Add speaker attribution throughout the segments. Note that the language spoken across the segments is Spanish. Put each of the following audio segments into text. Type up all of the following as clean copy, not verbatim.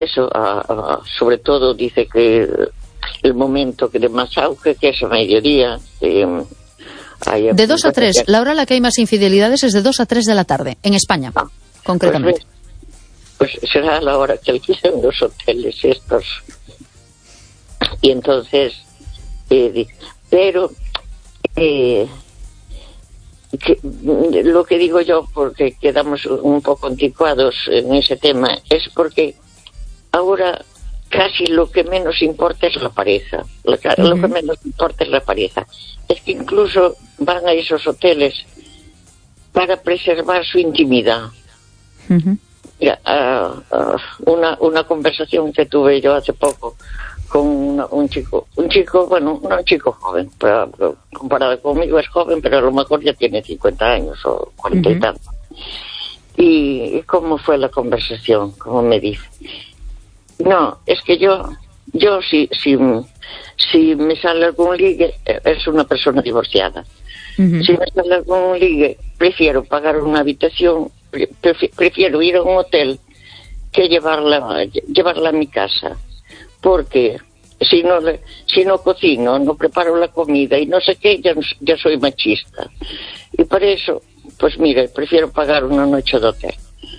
Speaker 1: eso, sobre todo dice que el momento que de más auge, que es a mediodía.
Speaker 2: De 2 a 3, la hora a la que hay más infidelidades es de 2 a 3 de la tarde, en España, concretamente.
Speaker 1: Pues será la hora que alquilan los hoteles estos. Y entonces, pero lo que digo yo, porque quedamos un poco anticuados en ese tema, es porque ahora casi lo que menos importa es la pareja. Lo que menos importa es la pareja. Es que incluso van a esos hoteles para preservar su intimidad. Mira, una conversación que tuve yo hace poco con un chico, bueno, no un chico joven, pero comparado conmigo es joven, pero a lo mejor ya tiene 50 años o 40 y tanto. ¿Y cómo fue la conversación? ¿Cómo me dice? No, es que yo si me sale algún ligue, es una persona divorciada. Si me sale algún ligue, prefiero pagar una habitación, prefiero ir a un hotel que llevarla a mi casa, porque si no cocino, no preparo la comida y no sé qué, ya soy machista. Y por eso, pues mire, prefiero pagar una noche de hotel.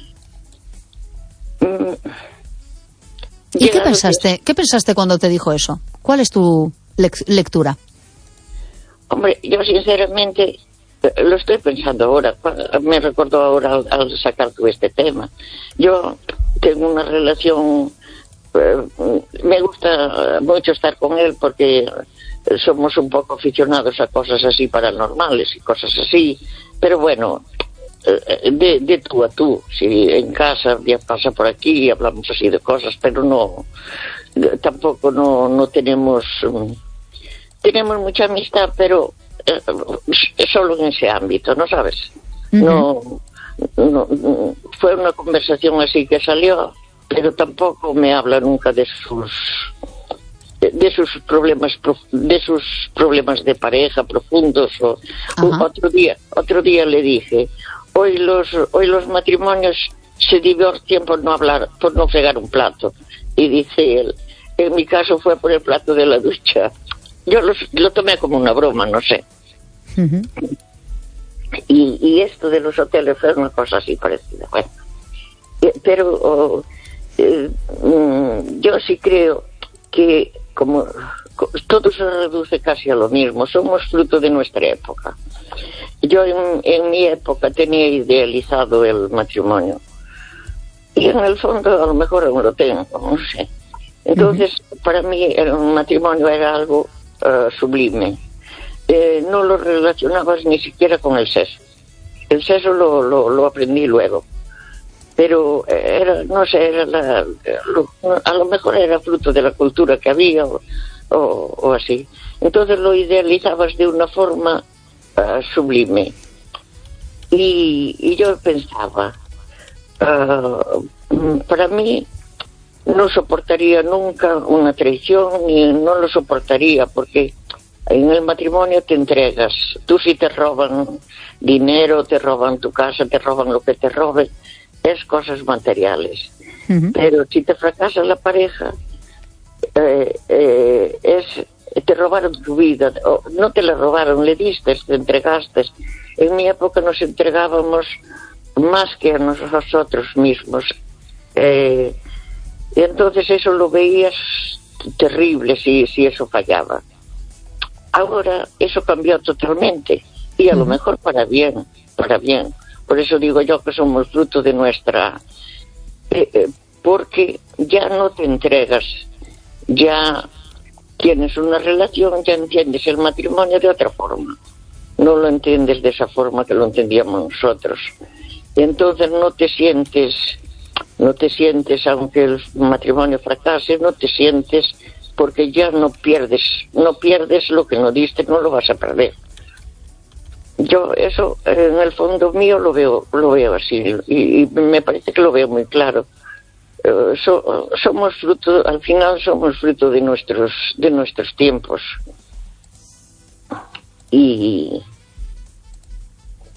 Speaker 2: ¿Y qué pensaste? ¿Qué pensaste cuando te dijo eso? ¿Cuál es tu lectura?
Speaker 1: Hombre, yo sinceramente lo estoy pensando ahora. Me recordó ahora al sacar tú este tema. Yo tengo una relación, me gusta mucho estar con él porque somos un poco aficionados a cosas así paranormales y cosas así. Pero bueno, de tú a tú, si en casa ya pasa por aquí y hablamos así de cosas, pero no, tampoco no tenemos mucha amistad, pero solo en ese ámbito, ¿no sabes? No, fue una conversación así que salió, pero tampoco me habla nunca de sus problemas de pareja profundos. Otro día le dije, hoy los matrimonios se divorcian por no fregar un plato. Y dice él, en mi caso fue por el plato de la ducha. Yo lo tomé como una broma, no sé. Y esto de los hoteles fue una cosa así parecida. Bueno, pero yo sí creo que como todo se reduce casi a lo mismo, somos fruto de nuestra época. Yo en mi época tenía idealizado el matrimonio y en el fondo a lo mejor aún lo tengo, no sé. Entonces para mí el matrimonio era algo sublime. No lo relacionabas ni siquiera con el sexo. El sexo lo aprendí luego, pero no sé, a lo mejor era fruto de la cultura que había o así. Entonces lo idealizabas de una forma sublime. Y yo pensaba, para mí no soportaría nunca una traición, ni no lo soportaría, porque en el matrimonio te entregas. Tú si te roban dinero, te roban tu casa, te roban lo que te roben, es cosas materiales. Pero si te fracasa la pareja, te robaron tu vida, no te la robaron, le diste, te entregaste. En mi época nos entregábamos más que a nosotros mismos. Y entonces eso lo veías terrible si eso fallaba. Ahora eso cambió totalmente y a lo mejor para bien. Por eso digo yo que somos fruto de nuestra... porque ya no te entregas, ya tienes una relación, ya entiendes el matrimonio de otra forma. No lo entiendes de esa forma que lo entendíamos nosotros. Entonces no te sientes, aunque el matrimonio fracase, no te sientes, porque ya no pierdes lo que no diste, no lo vas a perder. Yo eso en el fondo mío lo veo así y me parece que lo veo muy claro. Somos fruto, al final somos fruto de nuestros tiempos. Y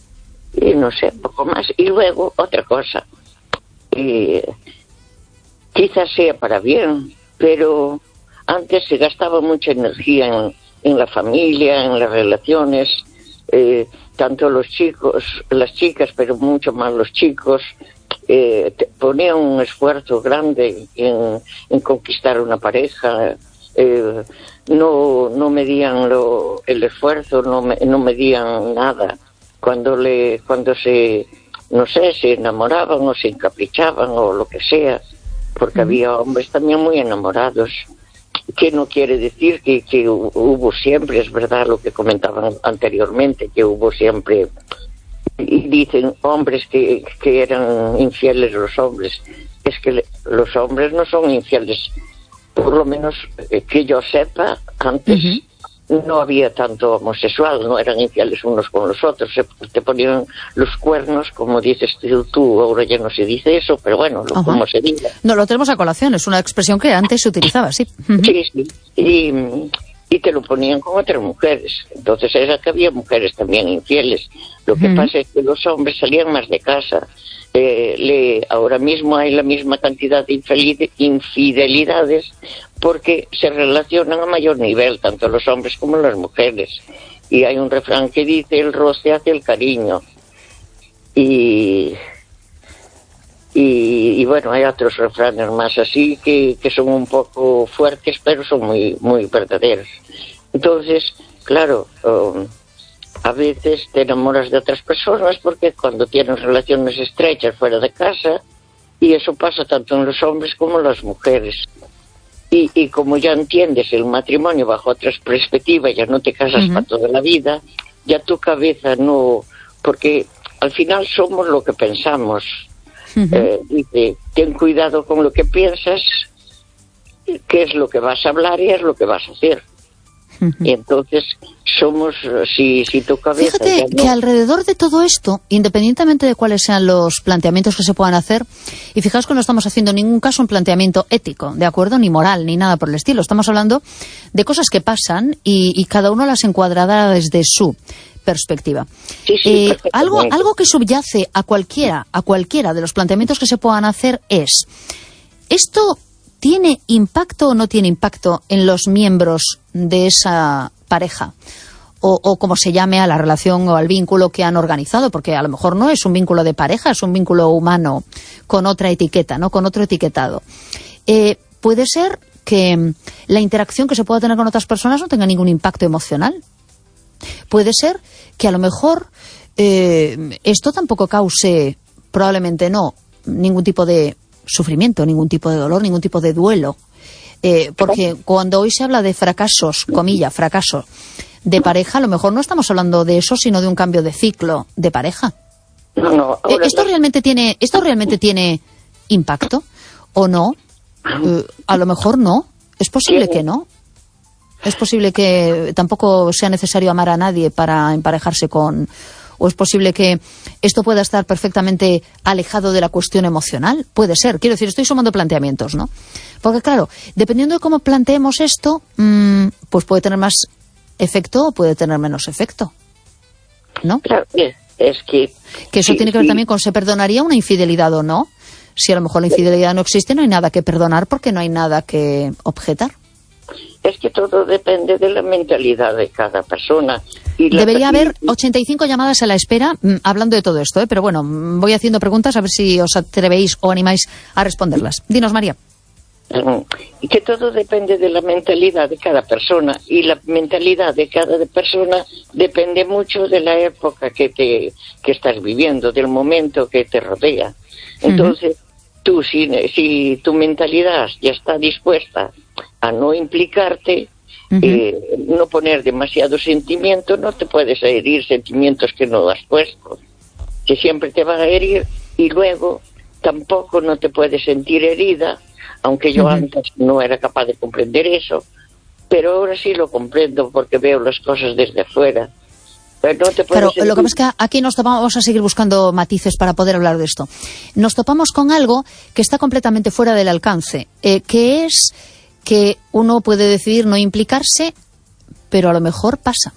Speaker 1: no sé, poco más. Y luego otra cosa, quizás sea para bien, pero antes se gastaba mucha energía en la familia, en las relaciones, tanto los chicos, las chicas, pero mucho más los chicos, ponían un esfuerzo grande en conquistar una pareja, no medían el esfuerzo, no medían nada. Cuando se enamoraban o se encaprichaban o lo que sea, porque había hombres también muy enamorados, que no quiere decir que hubo siempre, es verdad lo que comentaban anteriormente, que hubo siempre, y dicen hombres que eran infieles los hombres. Es que los hombres no son infieles, por lo menos que yo sepa, antes no había tanto homosexual, no eran infieles unos con los otros, te ponían los cuernos, como dices tú, ahora ya no se dice eso, pero bueno, como se diga.
Speaker 2: No, lo tenemos a colación, es una expresión que antes se utilizaba, sí.
Speaker 1: Sí, y te lo ponían con otras mujeres, entonces era que había mujeres también infieles. Lo que pasa es que los hombres salían más de casa. Ahora mismo hay la misma cantidad de infidelidades porque se relacionan a mayor nivel, tanto los hombres como las mujeres. Y hay un refrán que dice: el roce hace el cariño. Y bueno, hay otros refranes más así que son un poco fuertes, pero son muy, muy verdaderos. Entonces, claro, a veces te enamoras de otras personas porque cuando tienen relaciones estrechas fuera de casa, y eso pasa tanto en los hombres como en las mujeres. Y como ya entiendes el matrimonio bajo otras perspectivas, ya no te casas para toda la vida, ya tu cabeza no... Porque al final somos lo que pensamos. Dice, ten cuidado con lo que piensas, qué es lo que vas a hablar y es lo que vas a hacer. Y entonces somos, si tu cabeza...
Speaker 2: Fíjate que alrededor de todo esto, independientemente de cuáles sean los planteamientos que se puedan hacer, y fijaos que no estamos haciendo en ningún caso un planteamiento ético, ¿de acuerdo? Ni moral, ni nada por el estilo. Estamos hablando de cosas que pasan y cada uno las encuadrará desde su perspectiva.
Speaker 1: Sí,
Speaker 2: algo que subyace a cualquiera de los planteamientos que se puedan hacer es: ¿esto tiene impacto o no tiene impacto en los miembros de esa pareja? O como se llame a la relación o al vínculo que han organizado, porque a lo mejor no es un vínculo de pareja, es un vínculo humano con otra etiqueta, ¿no? Con otro etiquetado. Puede ser que la interacción que se pueda tener con otras personas no tenga ningún impacto emocional. Puede ser que a lo mejor esto tampoco cause, probablemente no, ningún tipo de sufrimiento, ningún tipo de dolor, ningún tipo de duelo. Porque cuando hoy se habla de fracasos, comillas, fracaso de pareja, a lo mejor no estamos hablando de eso, sino de un cambio de ciclo de pareja.
Speaker 1: No,
Speaker 2: ¿Esto realmente tiene impacto o no? A lo mejor no. Es posible que no. Es posible que tampoco sea necesario amar a nadie para emparejarse con... ¿O es posible que esto pueda estar perfectamente alejado de la cuestión emocional? Puede ser. Quiero decir, estoy sumando planteamientos, ¿no? Porque claro, dependiendo de cómo planteemos esto, pues puede tener más efecto o puede tener menos efecto, ¿no?
Speaker 1: Claro, es que...
Speaker 2: Que eso tiene que ver también con ¿se perdonaría una infidelidad o no? Si a lo mejor la infidelidad no existe, no hay nada que perdonar porque no hay nada que objetar.
Speaker 1: Es que todo depende de la mentalidad de cada persona.
Speaker 2: Debería haber 85 llamadas a la espera hablando de todo esto, pero bueno, voy haciendo preguntas a ver si os atrevéis o animáis a responderlas. Dinos, María.
Speaker 1: Que todo depende de la mentalidad de cada persona, y la mentalidad de cada persona depende mucho de la época que estás viviendo, del momento que te rodea. Entonces, tú, si tu mentalidad ya está dispuesta a no implicarte, no poner demasiado sentimiento, no te puedes herir sentimientos que no has puesto, que siempre te van a herir, y luego tampoco no te puedes sentir herida, aunque yo antes no era capaz de comprender eso, pero ahora sí lo comprendo porque veo las cosas desde afuera. Pero no te puedes sentir...
Speaker 2: Lo que pasa es que aquí vamos a seguir buscando matices para poder hablar de esto. Nos topamos con algo que está completamente fuera del alcance, que es que uno puede decidir no implicarse, pero a lo mejor pasa.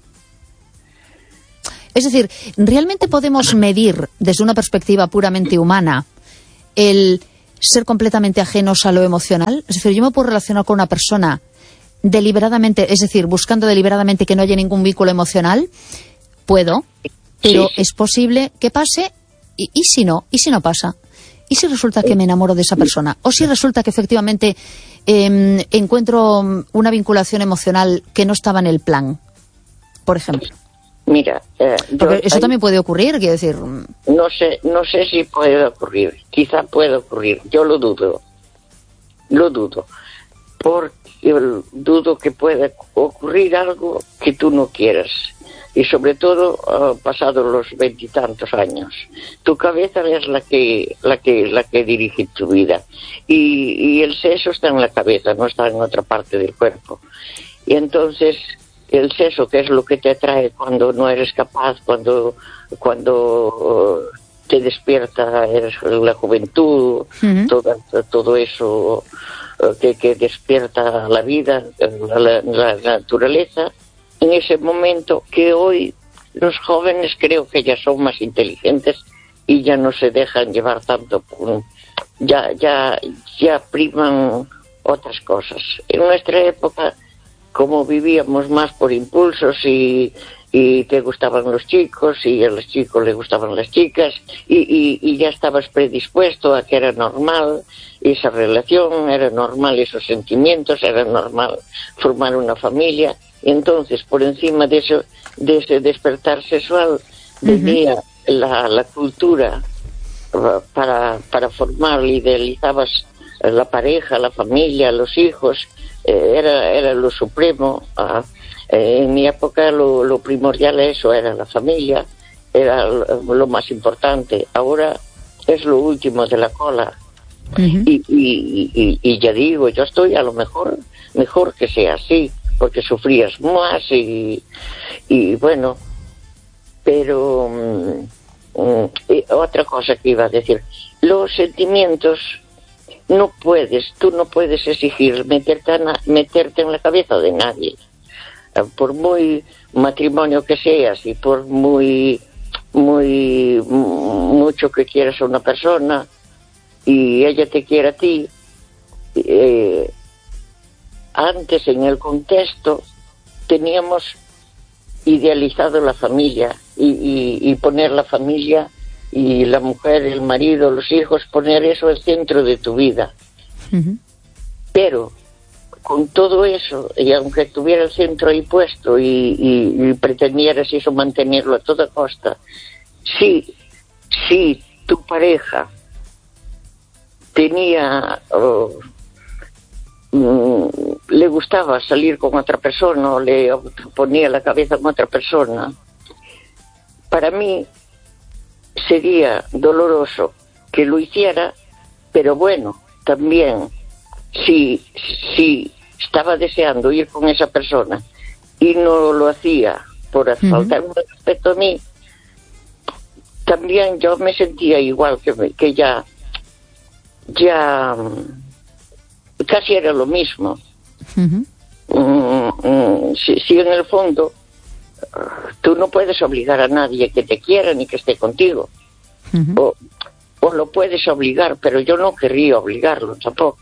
Speaker 2: Es decir, ¿realmente podemos medir desde una perspectiva puramente humana ser completamente ajenos a lo emocional? Es decir, yo me puedo relacionar con una persona deliberadamente, es decir, buscando deliberadamente que no haya ningún vínculo emocional. Puedo, pero
Speaker 1: sí.
Speaker 2: es posible que pase. ¿Y si no pasa? ¿Y si resulta que me enamoro de esa persona? ¿O si resulta que efectivamente encuentro una vinculación emocional que no estaba en el plan, por ejemplo?
Speaker 1: Mira,
Speaker 2: porque eso también puede ocurrir, quiero decir.
Speaker 1: No sé si puede ocurrir, quizá puede ocurrir, yo lo dudo, porque dudo que pueda ocurrir algo que tú no quieras, y sobre todo pasados los 20 y tantos años. Tu cabeza es la que dirige tu vida, y el sexo está en la cabeza, no está en otra parte del cuerpo. Y entonces el sexo, que es lo que te atrae cuando no eres capaz, cuando te despierta, eres la juventud, todo eso que despierta la vida, la naturaleza, en ese momento que hoy los jóvenes creo que ya son más inteligentes y ya no se dejan llevar tanto, ya priman otras cosas. En nuestra época, como vivíamos más por impulsos y te gustaban los chicos y a los chicos les gustaban las chicas y ya estabas predispuesto a que era normal esa relación, era normal esos sentimientos, era normal formar una familia. Y entonces, por encima de ese despertar sexual, venía la cultura para formar, idealizabas la pareja, la familia, los hijos, era lo supremo. En mi época lo primordial eso era la familia, era lo más importante. Ahora es lo último de la cola. Y ya digo, yo estoy a lo mejor que sea así, porque sufrías más y bueno, pero otra cosa que iba a decir, los sentimientos tú no puedes exigir meterte en la cabeza de nadie, por muy matrimonio que seas y por mucho que quieras a una persona y ella te quiere a ti. Antes, en el contexto, teníamos idealizado la familia y poner la familia y la mujer, el marido, los hijos, poner eso al centro de tu vida. Pero con todo eso, y aunque tuviera el centro ahí puesto y pretendieras eso mantenerlo a toda costa, si tu pareja tenía le gustaba salir con otra persona o le ponía la cabeza con otra persona, para mí sería doloroso que lo hiciera, pero bueno, también si estaba deseando ir con esa persona y no lo hacía por faltarme respeto a mí, también yo me sentía igual que ya casi era lo mismo. Si en el fondo tú no puedes obligar a nadie que te quiera ni que esté contigo, o lo puedes obligar, pero yo no querría obligarlo tampoco.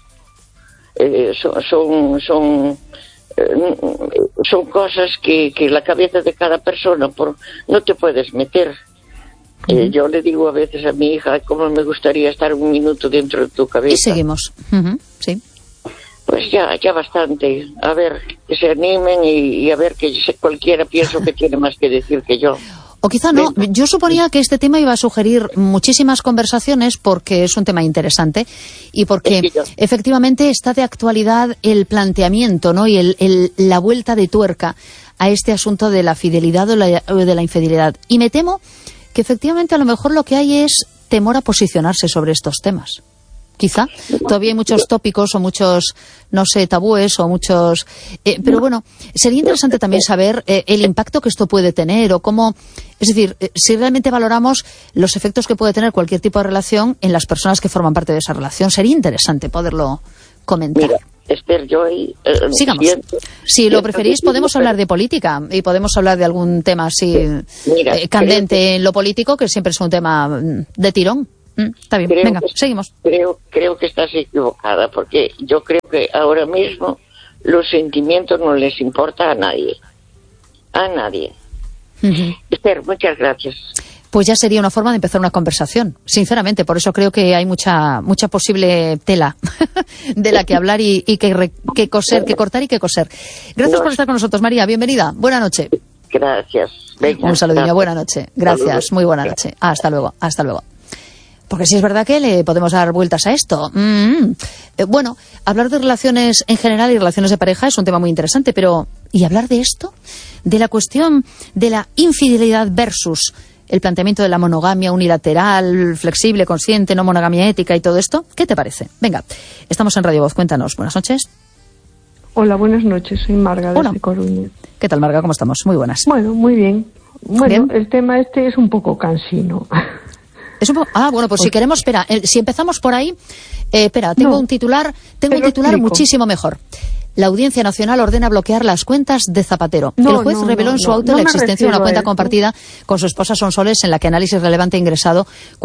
Speaker 1: Son cosas que la cabeza de cada persona no te puedes meter. Yo le digo a veces a mi hija, ¿cómo me gustaría estar un minuto dentro de tu cabeza?
Speaker 2: Y seguimos. Sí.
Speaker 1: Pues ya bastante. A ver, que se animen y a ver que cualquiera pienso que tiene más que decir que yo.
Speaker 2: O quizá no. Yo suponía que este tema iba a sugerir muchísimas conversaciones porque es un tema interesante y porque efectivamente está de actualidad el planteamiento, ¿no? Y la vuelta de tuerca a este asunto de la fidelidad o de la infidelidad. Y me temo que efectivamente a lo mejor lo que hay es temor a posicionarse sobre estos temas. Quizá todavía hay muchos tópicos o muchos, no sé, tabúes o muchos... pero bueno, sería interesante también saber el impacto que esto puede tener o cómo... Es decir, si realmente valoramos los efectos que puede tener cualquier tipo de relación en las personas que forman parte de esa relación. Sería interesante poderlo comentar.
Speaker 1: Mira, Esther, yo ahí...
Speaker 2: sigamos. Si lo preferís, podemos hablar de política y podemos hablar de algún tema así candente en lo político, que siempre es un tema de tirón. Está bien, venga, seguimos.
Speaker 1: Creo que estás equivocada, porque yo creo que ahora mismo los sentimientos no les importa a nadie. A nadie. Esther, muchas gracias.
Speaker 2: Pues ya sería una forma de empezar una conversación, sinceramente. Por eso creo que hay mucha posible tela de la que hablar y que coser, que cortar y que coser. Gracias por estar con nosotros, María. Bienvenida. Buena noche.
Speaker 1: Gracias. Venga,
Speaker 2: un saludillo. Buena noche. Gracias. Muy buena noche. Hasta luego. Hasta luego. Porque sí es verdad que le podemos dar vueltas a esto. Bueno, hablar de relaciones en general y relaciones de pareja es un tema muy interesante, pero ¿y hablar de esto? De la cuestión de la infidelidad versus el planteamiento de la monogamia unilateral, flexible, consciente, no monogamia ética y todo esto. ¿Qué te parece? Venga, estamos en Radio Voz. Cuéntanos. Buenas noches.
Speaker 3: Hola, buenas noches. Soy Marga de Coruña.
Speaker 2: ¿Qué tal, Marga? ¿Cómo estamos? Muy buenas.
Speaker 3: Bueno, muy bien. Bueno,
Speaker 2: ¿Bien?
Speaker 3: El tema este es un poco cansino.
Speaker 2: Es un poco... bueno, pues si queremos, espera, si empezamos por ahí, tengo un titular muchísimo mejor. La Audiencia Nacional ordena bloquear las cuentas de Zapatero. El juez reveló en su auto la existencia de una cuenta compartida con su esposa Sonsoles, en la que análisis relevante ha ingresado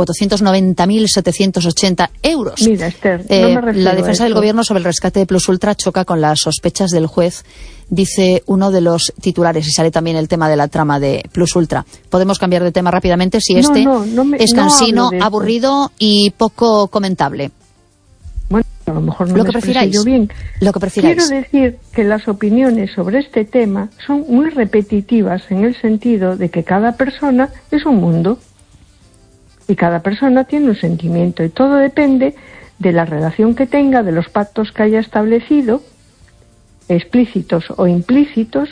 Speaker 2: 490.780 euros.
Speaker 3: Mira, Esther, no me refiero
Speaker 2: la defensa del Gobierno sobre el rescate de Plus Ultra choca con las sospechas del juez, dice uno de los titulares, y sale también el tema de la trama de Plus Ultra. Podemos cambiar de tema rápidamente si es cansino, aburrido y poco comentable.
Speaker 3: Bueno, a lo mejor no
Speaker 2: lo que prefiráis.
Speaker 3: Yo bien.
Speaker 2: Lo que prefiráis.
Speaker 3: Quiero decir que las opiniones sobre este tema son muy repetitivas en el sentido de que cada persona es un mundo y cada persona tiene un sentimiento y todo depende de la relación que tenga, de los pactos que haya establecido, explícitos o implícitos,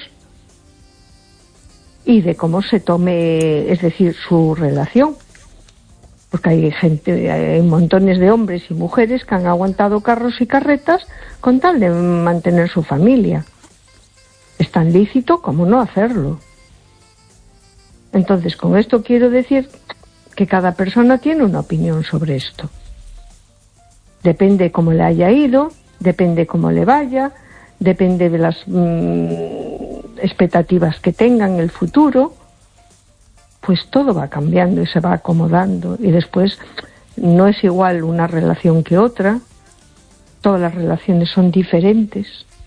Speaker 3: y de cómo se tome, es decir, su relación. Porque hay montones de hombres y mujeres que han aguantado carros y carretas con tal de mantener su familia. Es tan lícito como no hacerlo. Entonces, con esto quiero decir que cada persona tiene una opinión sobre esto. Depende cómo le haya ido, depende cómo le vaya, depende de las expectativas que tenga en el futuro. Pues todo va cambiando y se va acomodando, y después no es igual una relación que otra, todas las relaciones son diferentes,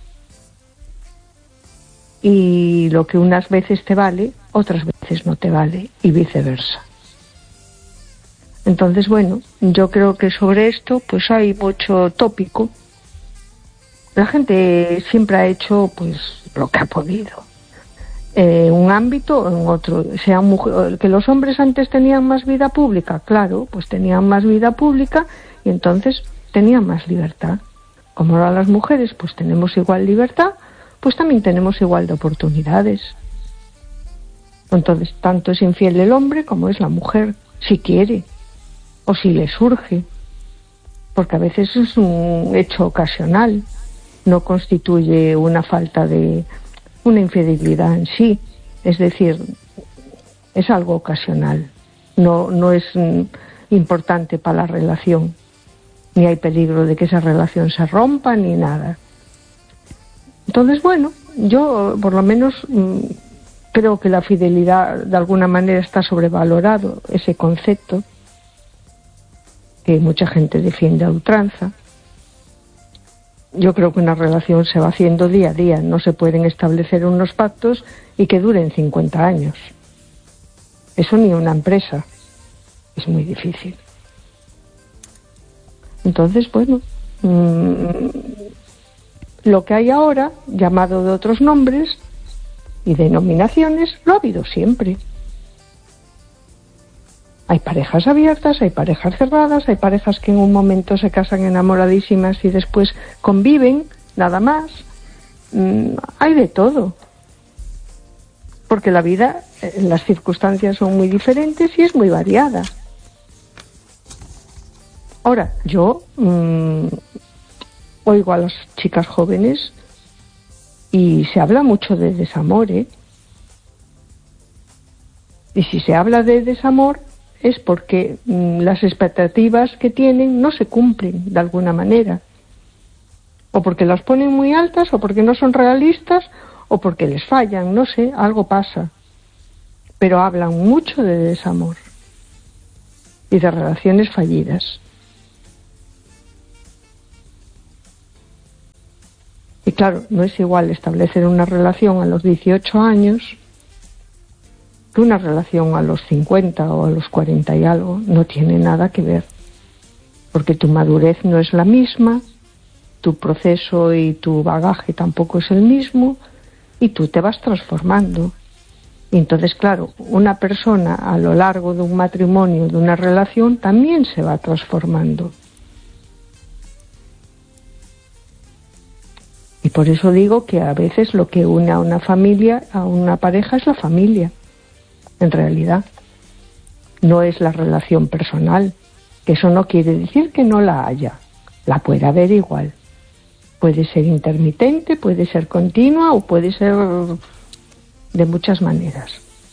Speaker 3: y lo que unas veces te vale, otras veces no te vale, y viceversa. Entonces, bueno, yo creo que sobre esto pues hay mucho tópico. La gente siempre ha hecho pues lo que ha podido. Un ámbito o en otro, que los hombres antes tenían más vida pública, claro, pues tenían más vida pública y entonces tenían más libertad. Como ahora las mujeres pues tenemos igual libertad, pues también tenemos igual de oportunidades. Entonces tanto es infiel el hombre como es la mujer, si quiere o si le surge, porque a veces es un hecho ocasional, no constituye una falta de una infidelidad en sí, es decir, es algo ocasional, no es importante para la relación, ni hay peligro de que esa relación se rompa ni nada. Entonces, bueno, yo por lo menos creo que la fidelidad de alguna manera está sobrevalorado, ese concepto que mucha gente defiende a ultranza. Yo creo que una relación se va haciendo día a día, no se pueden establecer unos pactos y que duren 50 años. Eso ni una empresa, es muy difícil. Entonces, bueno, lo que hay ahora, llamado de otros nombres y denominaciones, lo ha habido siempre. Hay parejas abiertas, hay parejas cerradas, hay parejas que en un momento se casan enamoradísimas y después conviven, nada más. Hay de todo. Porque la vida, las circunstancias son muy diferentes y es muy variada. Ahora, yo oigo a las chicas jóvenes y se habla mucho de desamor, ¿eh? Y si se habla de desamor es porque las expectativas que tienen no se cumplen de alguna manera. O porque las ponen muy altas, o porque no son realistas, o porque les fallan, no sé, algo pasa. Pero hablan mucho de desamor. y de relaciones fallidas. Y claro, no es igual establecer una relación a los 18 años que una relación a los 50 o a los 40 y algo. No tiene nada que ver, porque tu madurez no es la misma, tu proceso y tu bagaje tampoco es el mismo, y tú te vas transformando. Y entonces, claro, una persona a lo largo de un matrimonio, de una relación, también se va transformando. Y por eso digo que a veces lo que une a una familia, a una pareja, es la familia, en realidad. No es la relación personal, que eso no quiere decir que no la haya. La puede haber igual. Puede ser intermitente, puede ser continua o puede ser de muchas maneras.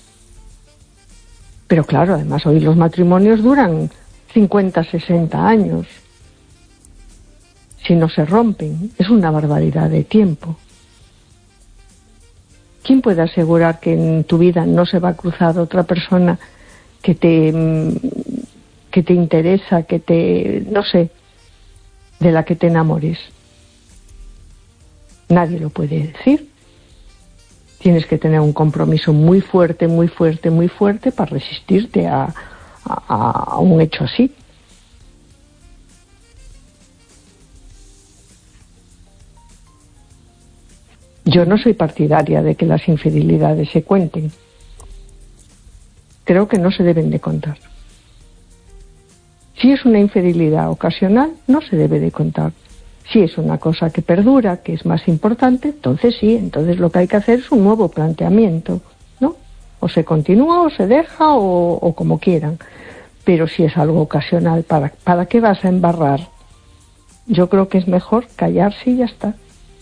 Speaker 3: Pero claro, además hoy los matrimonios duran 50, 60 años. Si no se rompen, es una barbaridad de tiempo. ¿Quién puede asegurar que en tu vida no se va a cruzar otra persona que te interesa, no sé, de la que te enamores? Nadie lo puede decir. Tienes que tener un compromiso muy fuerte, muy fuerte, muy fuerte para resistirte a un hecho así. Yo no soy partidaria de que las infidelidades se cuenten. Creo que no se deben de contar. Si es una infidelidad ocasional, no se debe de contar. Si es una cosa que perdura, que es más importante, entonces sí, entonces lo que hay que hacer es un nuevo planteamiento, ¿no? O se continúa o se deja o como quieran. Pero si es algo ocasional, ¿para qué vas a embarrar? Yo creo que es mejor callarse y ya está.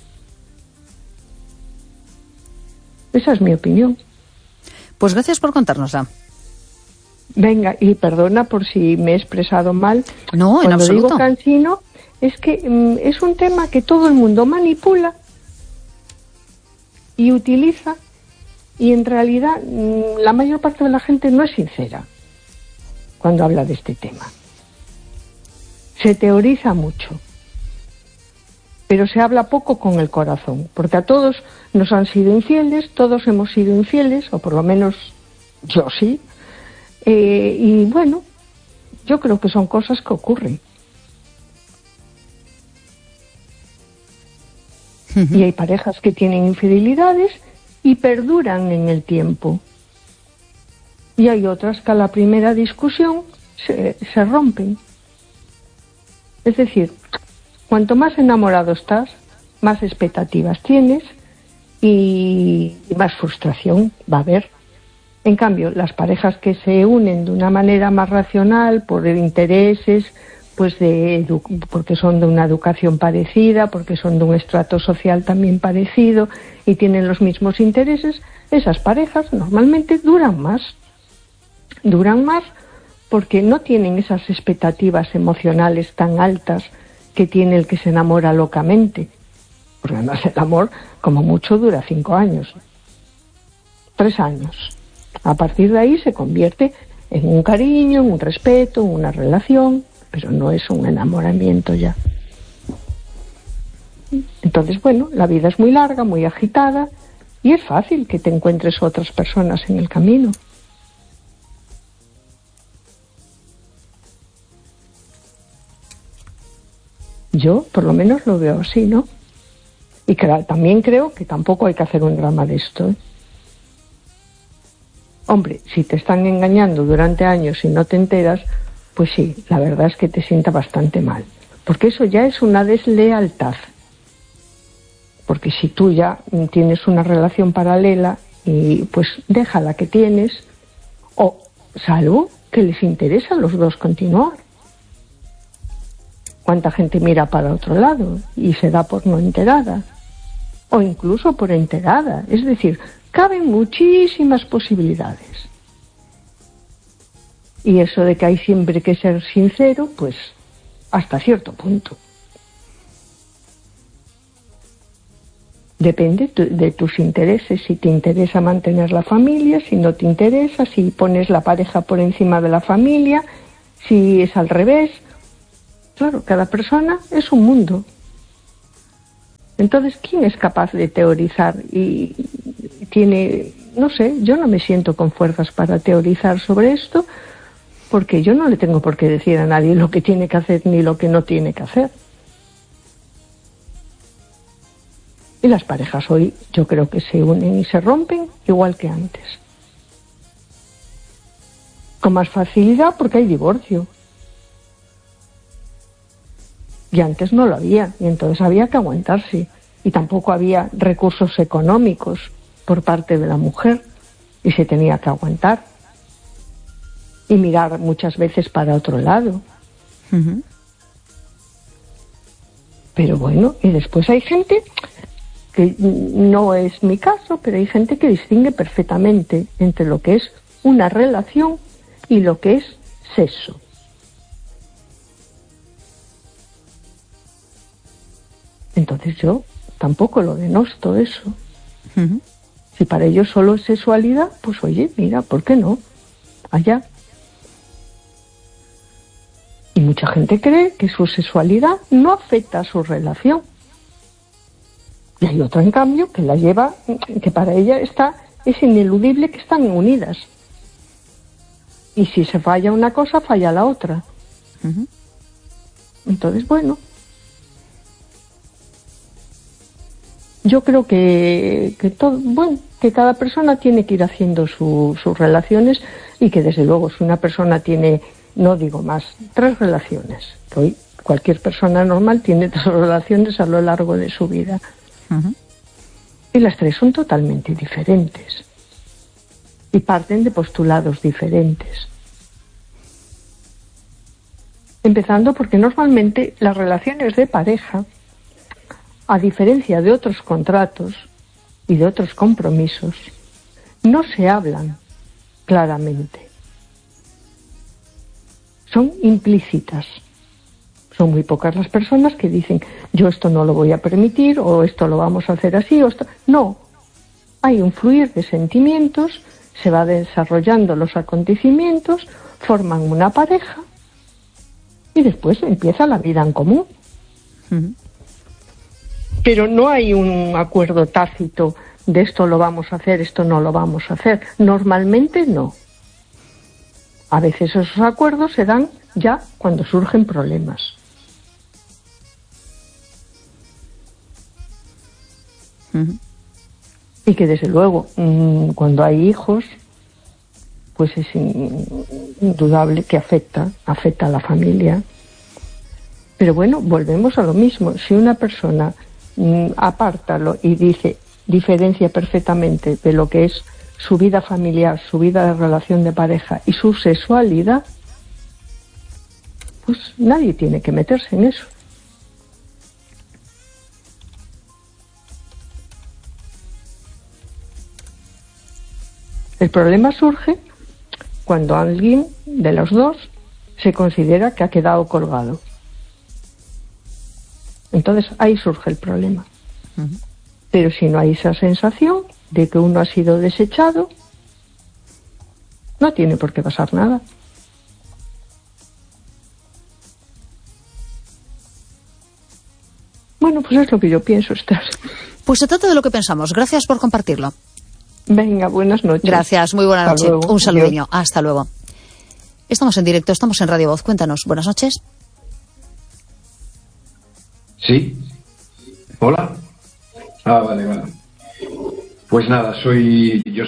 Speaker 3: Esa es mi opinión.
Speaker 2: Pues gracias por contárnosla.
Speaker 3: Venga, y perdona por si me he expresado mal.
Speaker 2: No, en absoluto.
Speaker 3: Cuando digo cansino, es que es un tema que todo el mundo manipula y utiliza, y en realidad la mayor parte de la gente no es sincera cuando habla de este tema. Se teoriza mucho, pero se habla poco con el corazón, porque a todos nos han sido infieles, todos hemos sido infieles, o por lo menos yo sí, y bueno, yo creo que son cosas que ocurren. Y hay parejas que tienen infidelidades y perduran en el tiempo. Y hay otras que a la primera discusión se rompen. Es decir, cuanto más enamorado estás, más expectativas tienes y más frustración va a haber. En cambio, las parejas que se unen de una manera más racional, por intereses, pues porque son de una educación parecida, porque son de un estrato social también parecido y tienen los mismos intereses, esas parejas normalmente duran más. Duran más porque no tienen esas expectativas emocionales tan altas que tiene el que se enamora locamente. Porque además el amor, como mucho, dura 5 años, 3 años. A partir de ahí se convierte en un cariño, en un respeto, en una relación, pero no es un enamoramiento ya. Entonces, bueno, la vida es muy larga, muy agitada, y es fácil que te encuentres otras personas en el camino. Yo, por lo menos, lo veo así, ¿no? Y también creo que tampoco hay que hacer un drama de esto, ¿eh? Hombre, si te están engañando durante años y no te enteras, pues sí, la verdad es que te sienta bastante mal. Porque eso ya es una deslealtad. Porque si tú ya tienes una relación paralela, y pues deja la que tienes, o salvo que les interesa a los dos continuar. ¿Cuánta gente mira para otro lado y se da por no enterada? O incluso por enterada. Es decir, caben muchísimas posibilidades. Y eso de que hay siempre que ser sincero, pues hasta cierto punto. Depende de tus intereses, si te interesa mantener la familia, si no te interesa, si pones la pareja por encima de la familia, si es al revés. Claro, cada persona es un mundo. Entonces, ¿quién es capaz de teorizar? Y tiene, no sé, yo no me siento con fuerzas para teorizar sobre esto, porque yo no le tengo por qué decir a nadie lo que tiene que hacer ni lo que no tiene que hacer. Y las parejas hoy yo creo que se unen y se rompen igual que antes. Con más facilidad porque hay divorcio. Y antes no lo había, y entonces había que aguantarse. Y tampoco había recursos económicos por parte de la mujer, y se tenía que aguantar. Y mirar muchas veces para otro lado.
Speaker 2: Uh-huh.
Speaker 3: Pero bueno, y después hay gente, que no es mi caso, pero hay gente que distingue perfectamente entre lo que es una relación y lo que es sexo. Entonces yo tampoco lo denosto eso.
Speaker 2: Uh-huh.
Speaker 3: Si para ellos solo es sexualidad, pues oye, mira, ¿por qué no? Allá. Y mucha gente cree que su sexualidad no afecta a su relación. Y hay otra, en cambio, que la lleva, que para ella es ineludible que están unidas. Y si se falla una cosa, falla la otra.
Speaker 2: Uh-huh.
Speaker 3: Entonces, bueno, yo creo que cada persona tiene que ir haciendo sus relaciones, y que desde luego si una persona tiene, no digo más, 3 relaciones, que hoy cualquier persona normal tiene 3 relaciones a lo largo de su vida.
Speaker 2: Uh-huh.
Speaker 3: Y las 3 son totalmente diferentes. Y parten de postulados diferentes. Empezando porque normalmente las relaciones de pareja, a diferencia de otros contratos y de otros compromisos, no se hablan claramente. Son implícitas. Son muy pocas las personas que dicen, yo esto no lo voy a permitir, o esto lo vamos a hacer así, o esto... No. Hay un fluir de sentimientos, se va desarrollando los acontecimientos, forman una pareja, y después empieza la vida en común.
Speaker 2: Uh-huh.
Speaker 3: Pero no hay un acuerdo tácito de esto lo vamos a hacer, esto no lo vamos a hacer. Normalmente no. A veces esos acuerdos se dan ya cuando surgen problemas.
Speaker 2: Uh-huh.
Speaker 3: Y que desde luego, cuando hay hijos, pues es indudable que afecta a la familia. Pero bueno, volvemos a lo mismo. Si una persona apártalo y diferencia perfectamente de lo que es su vida familiar, su vida de relación de pareja y su sexualidad, pues nadie tiene que meterse en eso. El problema surge cuando alguien de los dos se considera que ha quedado colgado. Entonces ahí surge el problema.
Speaker 2: Uh-huh.
Speaker 3: Pero si no hay esa sensación de que uno ha sido desechado, no tiene por qué pasar nada. Bueno, pues es lo que yo pienso, Esther.
Speaker 2: Pues se trata de lo que pensamos. Gracias por compartirlo.
Speaker 3: Venga, buenas noches.
Speaker 2: Gracias, muy buena noche.
Speaker 3: Luego.
Speaker 2: Un saludiño. Hasta luego. Estamos en directo, estamos en Radio Voz. Cuéntanos. Buenas noches.
Speaker 4: ¿Sí? ¿Hola? Vale. Pues nada, yo